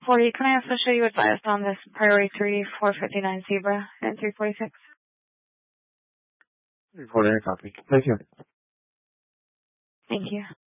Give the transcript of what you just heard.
40. Can I also show you advised on this Priority 3, 459 Zebra, and 346? 349 copy. Thank you. Thank you.